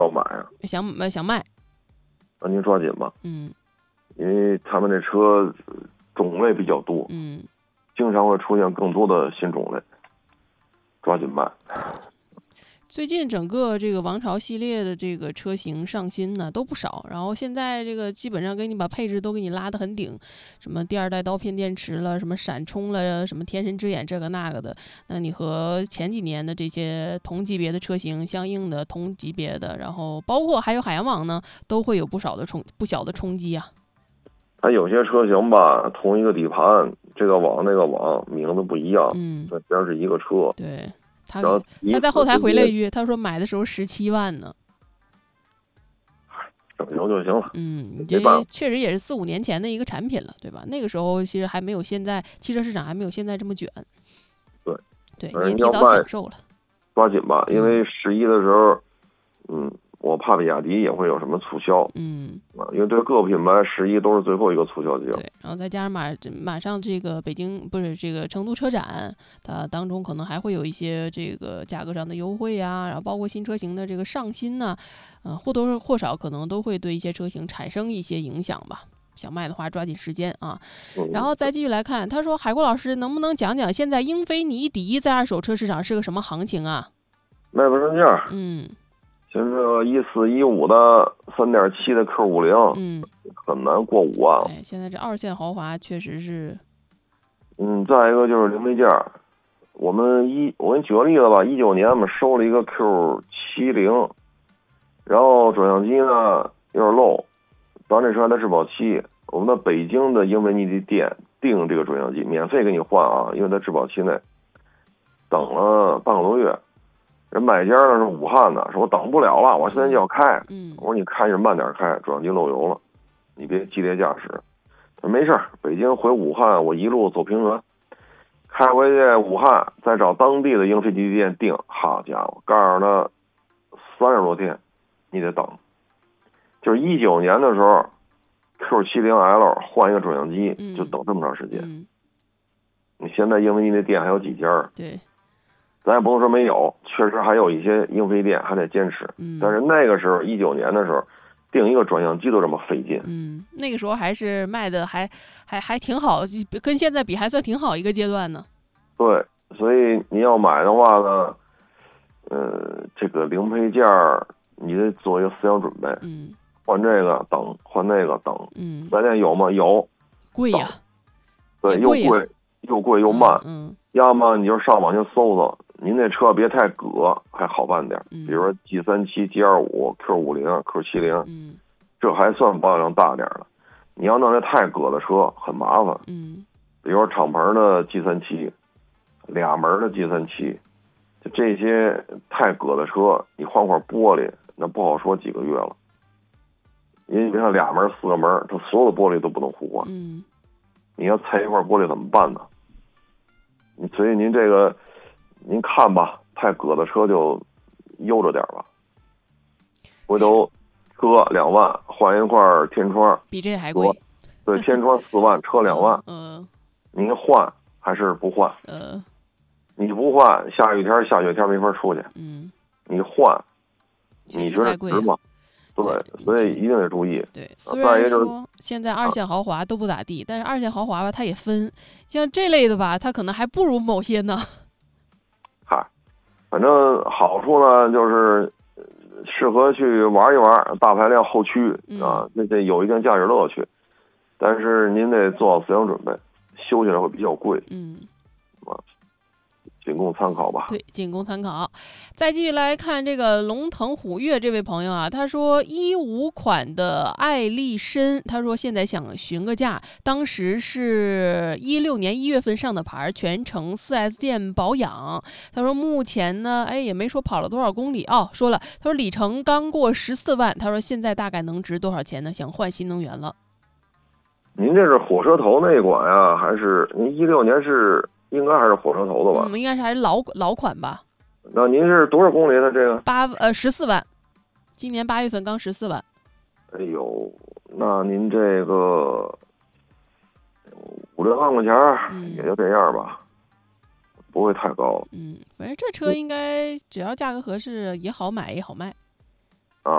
要买啊？ 想卖。 那您抓紧吧。 嗯， 因为他们这车种类比较多，经常会出现更多的新种类，抓紧卖。 最近整个这个王朝系列的这个车型上新呢都不少，然后现在这个基本上给你把配置都给你拉得很顶，什么第2代刀片电池了，什么闪充了，什么天神之眼这个那个的，那你和前几年的这些同级别的车型相应的同级别的，然后包括还有海洋网呢，都会有不小的冲击啊。 它有些车型吧，同一个底盘，这个网那个网名字不一样，这边是一个车。 对。他在后台回了一句，他说买的时候17万呢， 省油就行了。 这确实也是4、5年前的一个产品了，对吧？那个时候其实还没有现在汽车市场还没有现在这么卷。对，你也提早享受了。 抓紧吧，因为11的时候，我怕比亚迪也会有什么促销，因为对各个品牌11都是最后一个促销季。 对，然后再加上马上这个这个成都车展，它当中可能还会有一些这个价格上的优惠啊，然后包括新车型的这个上新呢，或多或少可能都会对一些车型产生一些影响吧。想卖的话抓紧时间啊。然后再继续来看，他说海国老师能不能讲讲现在英菲尼迪在二手车市场是个什么行情啊？ 卖不上价。像这个1415的3.7的 Q50，很难过5万。 现在这2线豪华确实是。 再一个就是零配件，我给你举个例子吧，19年我们收了一个 Q70，然后转向机呢有点漏，咱这车还在质保期，我们在北京的英菲尼迪店订这个转向机，免费给你换啊，因为在质保期内，等了半个多月。人买家呢是武汉的，说我等不了了，我现在就要开。我说你开就慢点开，转向机漏油了，你别激烈驾驶。他说没事，北京回武汉，我一路走平原，开回去武汉，再找当地的英菲尼迪店订。好家伙，告诉他30多天，你得等。就是19年的时候 ，Q70L 换一个转向机，就等这么长时间。你现在英菲尼迪店还有几家？ 对。 咱也不能说没有，确实还有一些英菲店还得坚持。但是那个时候19年的时候，订一个转向机都这么费劲。 那个时候还是卖的还挺好，跟现在比还算挺好一个阶段呢。 对，所以你要买的话呢，这个零配件你得做一个思想准备。换这个等，换那个等。咱店有吗？有。 贵呀。 对，又贵又慢。要么你就上网去搜搜，您那车别太搁，还好办点。比如说 G37、G25、Q50、Q70，这还算保有量大点的。你要弄那太搁的车很麻烦。比如说敞篷的 G37、2门的 G37，就这些太搁的车，你换块玻璃，那不好说几个月了。因为你别看2门、4个门，它所有的玻璃都不能互换。你要拆一块玻璃怎么办呢？所以您这个，您看吧，太搁的车就悠着点吧。回头车2万换一块天窗， 比这还贵。 对，天窗4万，车2万。您换还是不换？你不换，下雨天没法出去。你换，你觉得值吗？对，所以一定得注意。 对，虽然说现在2线豪华都不咋地，但是2线豪华吧，它也分，像这类的吧，它可能还不如某些呢。 反正好处呢，就是适合去玩一玩，大排量后驱啊，那得有一定驾驶乐趣。但是您得做好思想准备，修起来会比较贵。仅供参考吧。 对，仅供参考。再继续来看这个龙腾虎跃这位朋友啊，他说15款的爱丽绅，他说现在想询个价，当时是16年1月份上的牌，全程4S 店保养。他说目前呢，也没说跑了多少公里哦，说了，他说里程刚过14万，他说现在大概能值多少钱呢？想换新能源了。 您这是火车头那一款呀，还是您16年是？应该还是火车头的吧？ 应该是还是老款吧。 那您是多少公里的这个 ？14万，今年8月份刚14万。 哎呦，那您这个5、6万块钱也就这样吧，不会太高了。 反正这车应该只要价格合适，也好买也好卖。